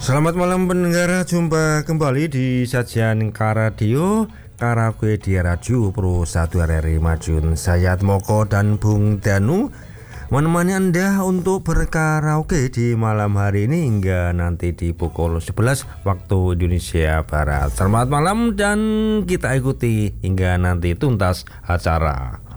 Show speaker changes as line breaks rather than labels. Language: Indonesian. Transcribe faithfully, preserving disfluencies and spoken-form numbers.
Selamat malam pendengar, jumpa kembali di sajian Karadio Karaoke di Radio Pro satu R R I Madiun. Saya Moko dan Bung Danu menemani Anda untuk berkaraoke di malam hari ini hingga nanti di pukul sebelas waktu Indonesia Barat. Selamat malam dan kita ikuti hingga nanti tuntas acara.